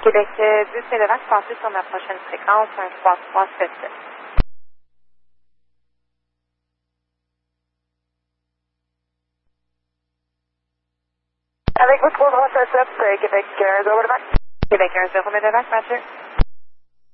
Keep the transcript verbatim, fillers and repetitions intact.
Québec euh, deux, Saint-Laurent, passez sur ma prochaine fréquence, un trois trois sept sept. Avec vous trois trois sept sept, Québec un zéro Médevac. Québec un zéro Médevac, Mathieu.